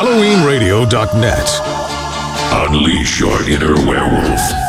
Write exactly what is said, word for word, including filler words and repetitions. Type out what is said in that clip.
Halloween Radio dot net. Unleash your inner werewolf.